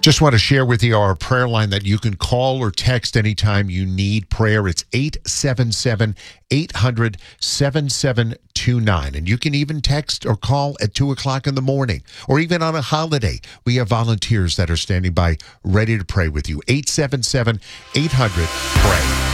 Just want to share with you our prayer line that you can call or text anytime you need prayer. It's 877-800-7729. And you can even text or call at 2 o'clock in the morning or even on a holiday. We have volunteers that are standing by ready to pray with you. 877-800-PRAY.